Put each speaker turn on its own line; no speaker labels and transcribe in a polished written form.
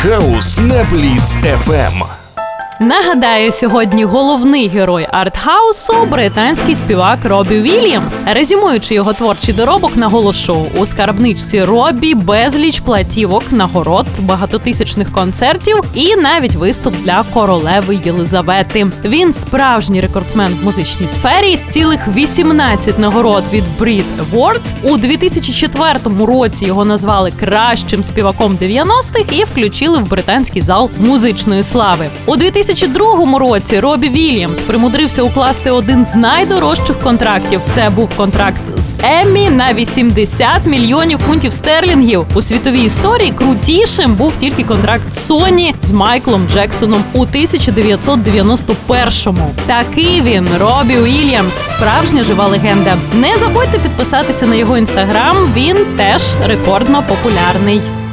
Артхаус на Бліц FM.
Нагадаю, сьогодні головний герой артхаусу – британський співак Робі Вільямс. Резюмуючи його творчий доробок, наголошу, у скарбничці Робі безліч платівок, нагород, багатотисячних концертів і навіть виступ для королеви Єлизавети. Він справжній рекордсмен в музичній сфері, цілих 18 нагород від Brit Awards. У 2004 році його назвали кращим співаком 90-х і включили в британський зал музичної слави. У 2002 році Робі Вільямс примудрився укласти один з найдорожчих контрактів. Це був контракт з Еммі на 80 мільйонів фунтів стерлінгів. У світовій історії крутішим був тільки контракт Соні з Майклом Джексоном у 1991-му. Такий він, Робі Вільямс, справжня жива легенда. Не забудьте підписатися на його інстаграм, він теж рекордно популярний.